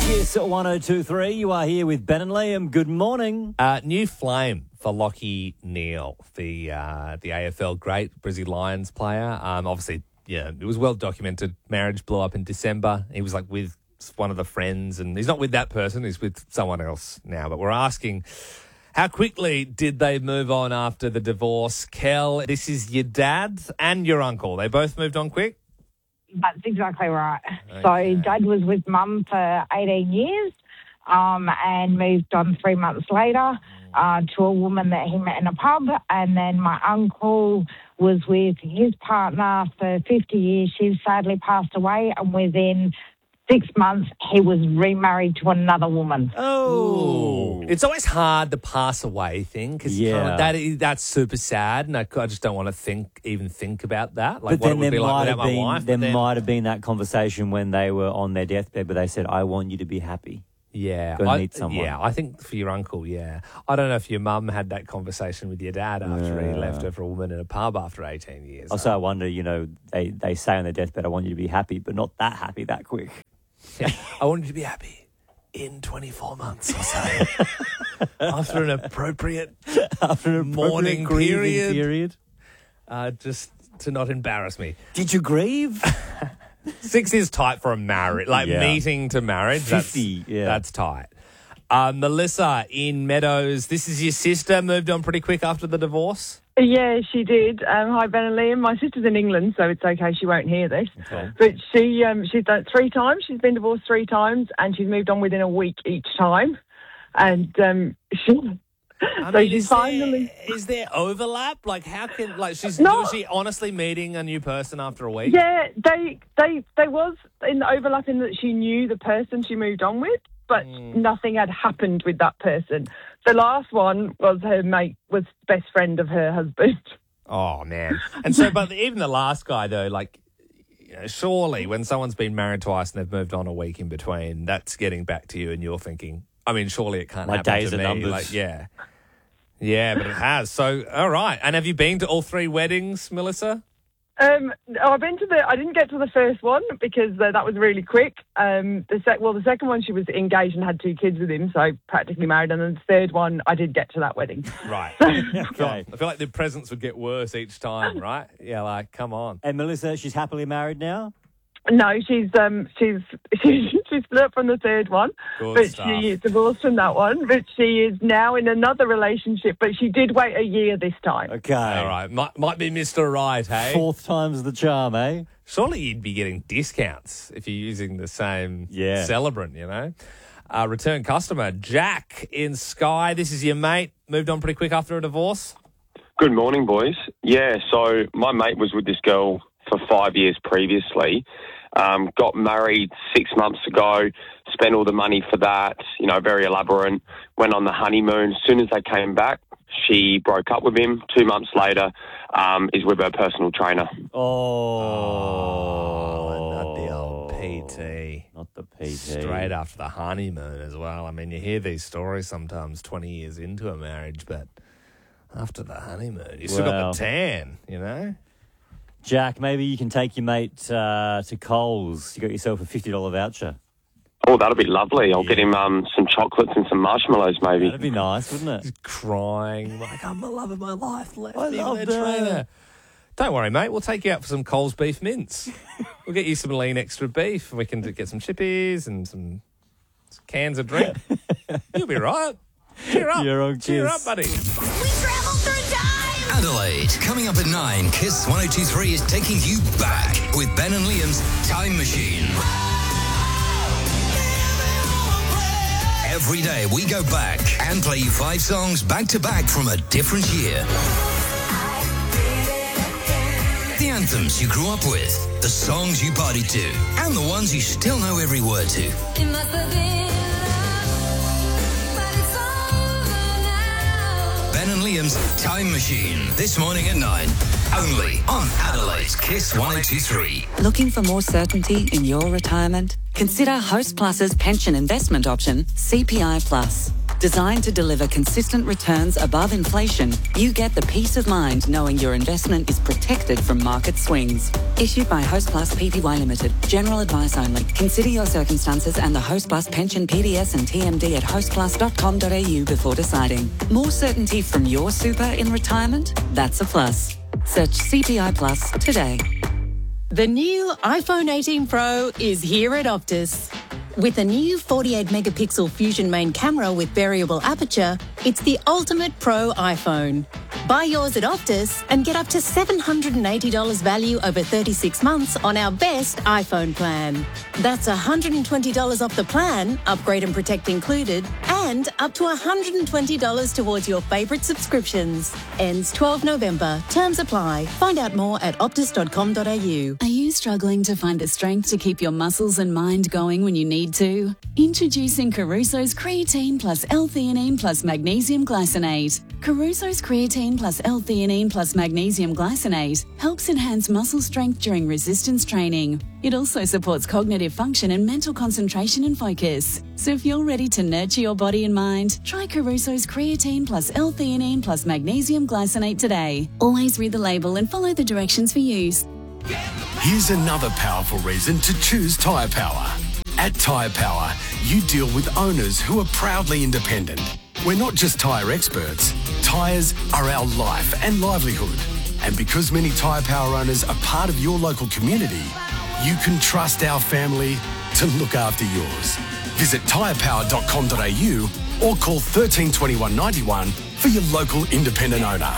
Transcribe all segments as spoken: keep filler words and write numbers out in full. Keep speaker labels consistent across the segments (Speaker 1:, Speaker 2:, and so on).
Speaker 1: Kiss at one oh two three. You are here with Ben and Liam. Good morning.
Speaker 2: Uh, new flame for Lachie Neale, the uh, the A F L great, Brizzy Lions player. Um, obviously, yeah, it was well documented. Marriage blew up in December. He was like with one of the friends, and he's not with that person. He's with someone else now. But we're asking, how quickly did they move on after the divorce? Kel, this is your dad and your uncle. They both moved on quick?
Speaker 3: That's exactly right.
Speaker 2: Okay.
Speaker 3: So Dad was with Mum for eighteen years um, and moved on three months later uh, to a woman that he met in a pub. And then my uncle was with his partner for fifty years. She sadly passed away, and within six months he was remarried to another woman.
Speaker 1: Oh.
Speaker 2: It's always hard, the pass away thing, because
Speaker 1: Yeah.
Speaker 2: that is, that's super sad, and I, I just don't want to think, even think about that. Like
Speaker 1: But
Speaker 2: what it
Speaker 1: then
Speaker 2: would
Speaker 1: there
Speaker 2: be like
Speaker 1: might
Speaker 2: without
Speaker 1: have
Speaker 2: my
Speaker 1: been
Speaker 2: wife.
Speaker 1: there
Speaker 2: but then,
Speaker 1: might have been that conversation when they were on their deathbed, but they said, "I want you to be happy."
Speaker 2: yeah,
Speaker 1: go
Speaker 2: I,
Speaker 1: meet someone.
Speaker 2: yeah, I think for your uncle, yeah. I don't know if your mum had that conversation with your dad after he
Speaker 1: Yeah.
Speaker 2: left her for a woman in a pub after eighteen years.
Speaker 1: Also, I wonder, you know, they, they say on their deathbed, "I want you to be happy," but not that happy that quick.
Speaker 2: I want you to be happy in twenty-four months or so. After an appropriate
Speaker 1: After a
Speaker 2: Mourning
Speaker 1: grieving
Speaker 2: period.
Speaker 1: period.
Speaker 2: uh, just to not embarrass me.
Speaker 1: Did you grieve?
Speaker 2: Six is tight for a marriage, like
Speaker 1: Yeah.
Speaker 2: meeting to marriage. That's,
Speaker 1: fifty, yeah.
Speaker 2: That's tight. Uh, Melissa in Meadows, this is your sister, moved on pretty quick after the divorce.
Speaker 4: Yeah, she did. Um, hi, Ben and Liam. My sister's in England, so it's okay. She won't hear this.
Speaker 1: Okay.
Speaker 4: But she, um, she's done it three times. She's been divorced three times, and she's moved on within a week each time. And um, she,
Speaker 2: I
Speaker 4: so
Speaker 2: mean,
Speaker 4: she's
Speaker 2: is there-
Speaker 4: finally.
Speaker 2: Is there overlap? Like, how can, like, she's,
Speaker 4: No.
Speaker 2: was she honestly meeting a new person after a week?
Speaker 4: Yeah, they, they, they was in the overlap in that she knew the person she moved on with, but nothing had happened with that person. The last one was her mate, was best friend of her husband.
Speaker 2: Oh, man. And so, but even the last guy, though, like, you know, surely when someone's been married twice and they've moved on a week in between, that's getting back to you and you're thinking, I mean, surely it can't
Speaker 1: My
Speaker 2: happen
Speaker 1: days
Speaker 2: to
Speaker 1: are
Speaker 2: me.
Speaker 1: numbered.
Speaker 2: Like, yeah. Yeah, but it has. So, all right. And have you been to all three weddings, Melissa?
Speaker 4: Um, I've been to the. I didn't get to the first one because uh, that was really quick. Um, the sec, well, the second one she was engaged and had two kids with him, so practically married. And then the third one, I did get to that wedding.
Speaker 2: Right.
Speaker 1: Okay.
Speaker 2: I feel like the presents would get worse each time, right? Yeah, like, come on.
Speaker 1: And Melissa, she's happily married now?
Speaker 4: No, she's um, she's she, she split up from the third one,
Speaker 2: Good
Speaker 4: but
Speaker 2: stuff.
Speaker 4: she is divorced from that one. But she is now in another relationship. But she did wait a year this time.
Speaker 1: Okay.
Speaker 2: All right. Might, might be Mister Right, hey?
Speaker 1: Fourth time's the charm, eh?
Speaker 2: Surely you'd be getting discounts if you're using the same
Speaker 1: Yeah.
Speaker 2: celebrant, you know? Uh, return customer, Jack in Skye. This is your mate. Moved on pretty quick after a divorce.
Speaker 5: Good morning, boys. Yeah, so my mate was with this girl for five years previously. Um, got married six months ago, spent all the money for that, you know, very elaborate, went on the honeymoon. As soon as they came back, she broke up with him. Two months later, um, is with her personal trainer.
Speaker 1: Oh.
Speaker 2: not the old P T.
Speaker 1: Not the P T.
Speaker 2: Straight after the honeymoon as well. I mean, you hear these stories sometimes twenty years into a marriage, but after the honeymoon, you still
Speaker 1: Wow.
Speaker 2: got the tan, you know?
Speaker 1: Jack, maybe you can take your mate uh, to Coles. You got yourself a fifty dollars voucher.
Speaker 5: Oh, that'll be lovely. I'll get him um, some chocolates and some marshmallows, maybe.
Speaker 1: That'd be nice, wouldn't it?
Speaker 2: He's crying, like, I'm the love of my life, left
Speaker 1: I
Speaker 2: me
Speaker 1: love
Speaker 2: with a
Speaker 1: that.
Speaker 2: trainer. Don't worry, mate. We'll take you out for some Coles beef mince. We'll get you some lean extra beef. We can get some chippies and some cans of drink. You'll be right. Cheer up.
Speaker 1: You're on
Speaker 2: Cheer
Speaker 1: Kiss.
Speaker 2: up, buddy.
Speaker 6: We travel through time.
Speaker 7: Adelaide, coming up at nine, Kiss one oh two three is taking you back with Ben and Liam's Time Machine. Every day we go back and play you five songs back to back from a different year. The anthems you grew up with, the songs you partied to, and the ones you still know every word to.
Speaker 6: It must have been love, but it's over now.
Speaker 7: Ben and Liam's Time Machine, this morning at nine, only on Adelaide's Kiss one oh two three.
Speaker 8: Looking for more certainty in your retirement? Consider Host Plus's pension investment option, C P I Plus. Designed to deliver consistent returns above inflation, you get the peace of mind knowing your investment is protected from market swings. Issued by Hostplus Pty Limited. General advice only. Consider your circumstances and the Hostplus pension P D S and T M D at hostplus dot com dot a u before deciding. More certainty from your super in retirement? That's a plus. Search C P I Plus today.
Speaker 9: The new iPhone eighteen Pro is here at Optus. With a new forty-eight megapixel Fusion main camera with variable aperture, it's the ultimate pro iPhone. Buy yours at Optus and get up to seven hundred eighty dollars value over thirty-six months on our best iPhone plan. That's one hundred twenty dollars off the plan, upgrade and protect included, and up to one hundred twenty dollars towards your favourite subscriptions. Ends twelfth November. Terms apply. Find out more at optus dot com dot a u.
Speaker 10: Are you struggling to find the strength to keep your muscles and mind going when you need to? Introducing Caruso's Creatine plus L-theanine plus Magnesium Glycinate. Caruso's Creatine plus L-theanine plus Magnesium Glycinate helps enhance muscle strength during resistance training. It also supports cognitive function and mental concentration and focus. So if you're ready to nurture your body and mind, try Caruso's Creatine plus L-theanine plus Magnesium Glycinate today. Always read the label and follow the directions for use.
Speaker 11: Here's another powerful reason to choose Tyre Power. At Tyre Power, you deal with owners who are proudly independent. We're not just tyre experts. Tyres are our life and livelihood. And because many Tyre Power owners are part of your local community, you can trust our family to look after yours. Visit tyre power dot com dot a u or call one three two one, nine one for your local independent owner.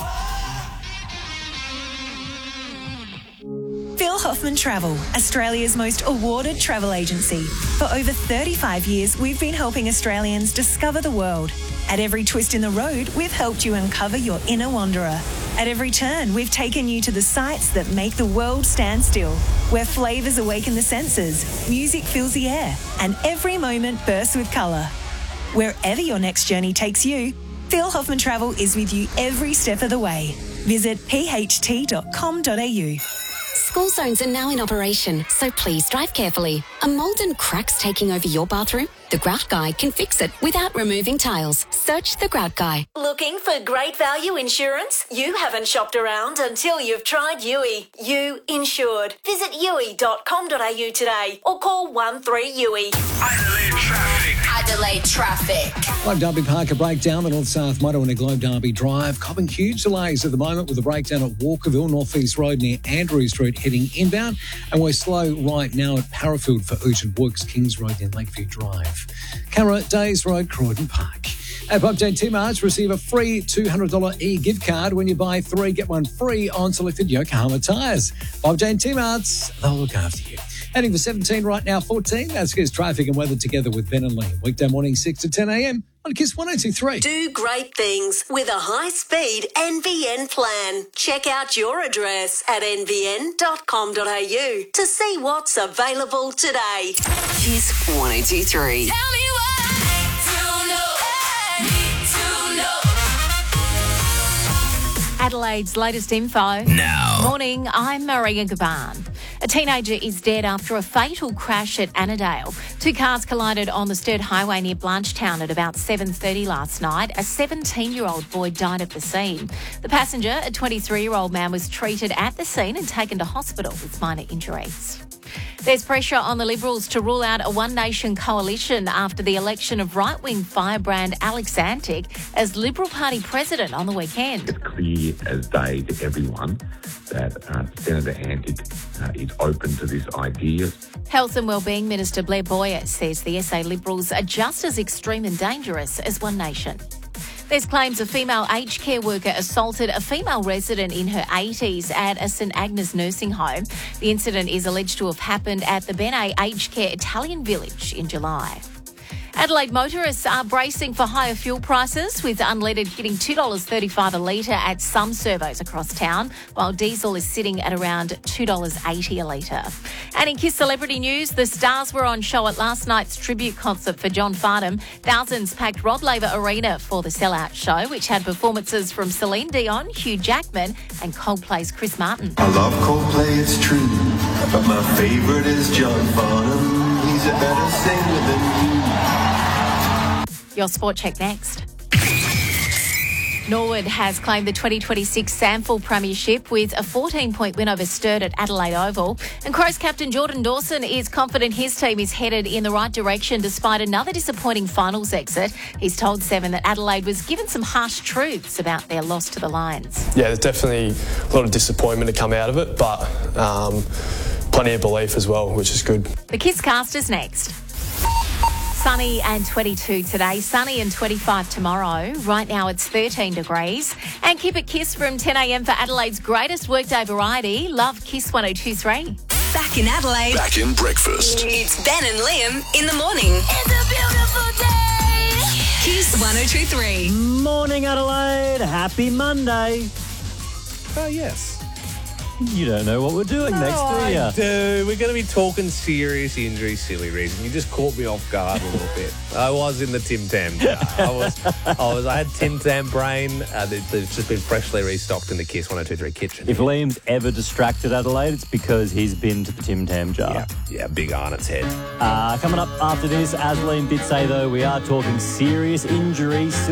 Speaker 12: Phil Hoffman Travel, Australia's most awarded travel agency. For over thirty-five years, we've been helping Australians discover the world. At every twist in the road, we've helped you uncover your inner wanderer. At every turn, we've taken you to the sights that make the world stand still, where flavours awaken the senses, music fills the air, and every moment bursts with colour. Wherever your next journey takes you, Phil Hoffman Travel is with you every step of the way. Visit p h t dot com dot a u.
Speaker 13: School zones are now in operation, so please drive carefully. Are mould and cracks taking over your bathroom? The Grout Guy can fix it without removing tiles. Search The Grout Guy.
Speaker 14: Looking for great value insurance? You haven't shopped around until you've tried U I. You insured. Visit u i dot com dot a u today or call one three U I.
Speaker 15: Adelaide traffic.
Speaker 14: Adelaide traffic.
Speaker 16: Globe Derby Park, a breakdown, the North-South motorway and Globe Derby Drive. Copping huge delays at the moment with a breakdown at Walkerville, North East Road near Andrew Street heading inbound. And we're slow right now at Parafield for urgent works, Kings Road and Lakeview Drive. Camera, Days Road, Croydon Park. At Bob Jane T-Marts, receive a free two hundred dollars e-gift card when you buy three, get one free on selected Yokohama tyres. Bob Jane T-Marts, they'll look after you. Heading for seventeen right now, fourteen. That's Kiss Traffic and Weather together with Ben and Liam. Weekday morning, six to ten a.m. on Kiss one oh two three.
Speaker 14: Do great things with a high-speed N V N plan. Check out your address at n v n dot com dot a u to see what's available today.
Speaker 8: Kiss one oh two three.
Speaker 6: Tell me what to know. Need to know.
Speaker 17: Adelaide's latest info.
Speaker 7: Now.
Speaker 17: Morning, I'm Maria Gaban. A teenager is dead after a fatal crash at Annandale. Two cars collided on the Sturt Highway near Blanchetown at about seven thirty last night. A seventeen-year-old boy died at the scene. The passenger, a twenty-three-year-old man, was treated at the scene and taken to hospital with minor injuries. There's pressure on the Liberals to rule out a one-nation coalition after the election of right-wing firebrand Alex Antic as Liberal Party president on the weekend.
Speaker 18: It's clear as day to everyone that uh, Senator Antic uh, is open to this idea.
Speaker 17: Health and Wellbeing Minister Blair Boyer says the S A Liberals are just as extreme and dangerous as One Nation. There's claims a female aged care worker assaulted a female resident in her eighties at a St Agnes nursing home. The incident is alleged to have happened at the Benet Aged Care Italian Village in July. Adelaide motorists are bracing for higher fuel prices, with unleaded hitting two dollars thirty-five a litre at some servos across town, while diesel is sitting at around two dollars eighty a litre. And in Kiss Celebrity News, the stars were on show at last night's tribute concert for John Farnham. Thousands packed Rod Laver Arena for the sellout show, which had performances from Celine Dion, Hugh Jackman and Coldplay's Chris Martin.
Speaker 19: I love Coldplay, it's true, but my favourite is John Farnham. He's a better singer than you.
Speaker 17: Your Sport Check next. Norwood has claimed the twenty twenty-six Samford Premiership with a fourteen-point win over Sturt at Adelaide Oval. And Crows captain Jordan Dawson is confident his team is headed in the right direction despite another disappointing finals exit. He's told Seven that Adelaide was given some harsh truths about their loss to the Lions.
Speaker 15: Yeah, there's definitely a lot of disappointment to come out of it, but um, plenty of belief as well, which is good.
Speaker 17: The Kiss Casters next. Sunny and twenty-two today, sunny and twenty-five tomorrow. Right now it's thirteen degrees. And keep it Kiss from ten a.m. for Adelaide's greatest workday variety. Love Kiss one oh two three.
Speaker 20: Back in Adelaide.
Speaker 11: Back in breakfast.
Speaker 20: It's Ben and Liam in the morning.
Speaker 6: It's a beautiful day.
Speaker 20: Kiss one oh two three.
Speaker 1: Morning, Adelaide. Happy Monday.
Speaker 2: Oh, yes.
Speaker 1: You don't know what we're doing
Speaker 2: No,
Speaker 1: next, do
Speaker 2: I
Speaker 1: you?
Speaker 2: do. We're going to be talking serious injury, silly reason. You just caught me off guard a little bit. I was in the Tim Tam jar. I was, I was. I had Tim Tam brain. Uh, it's just been freshly restocked in the Kiss one oh two three kitchen.
Speaker 1: If Liam's ever distracted Adelaide, it's because he's been to the Tim Tam jar.
Speaker 2: Yeah, yeah, big on its head.
Speaker 1: Uh, coming up after this, as Liam did say, though, we are talking serious injuries.